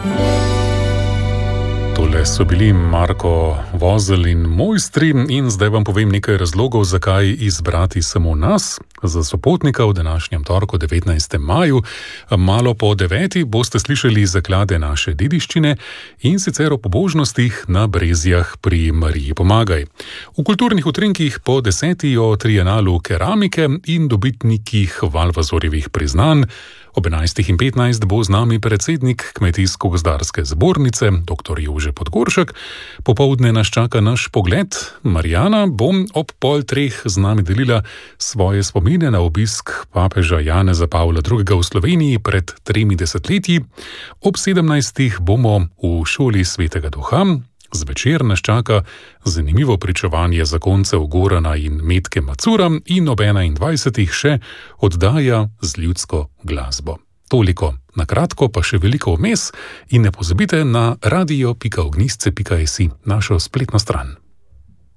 Tole so bili Marko Vozelj in Mojstri in zdaj vam povem nekaj razlogov, zakaj izbrati samo nas za sopotnika v današnjem torku 19. maju. Malo po 9. boste slišali zaklade naše dediščine in sicer o pobožnostih na Brezjah pri Mariji Pomagaj. V kulturnih utrinkih po 10. o trijenalu keramike in dobitnikih Valvazorjevih priznanj. Ob 11.15 bo z nami predsednik Kmetijsko-gozdarske zbornice, dr. Jože Podgoršek. Popoldne nas čaka naš pogled. Marijana bo ob 2:30 z nami delila svoje spomine na obisk papeža Janeza Pavla II. V Sloveniji pred 3 desetletji. Ob 17. bomo v šoli Svetega Duha. Zvečer nas čaka zanimivo pričevanje zakoncev Gorana in Metke Macura in ob 21. še oddaja z ljudsko glasbo. Toliko na kratko, pa še veliko vmes in ne pozabite na radio.ognjisce.si, našo spletno stran.